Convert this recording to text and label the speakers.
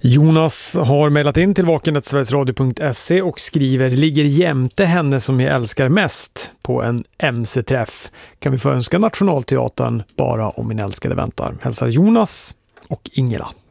Speaker 1: Jonas har mejlat in till vaken@sverigesradio.se och skriver: ligger jämte henne som jag älskar mest på en MC-träff. Kan vi få önska Nationalteatern bara om min älskade väntar. Hälsar Jonas och Ingela.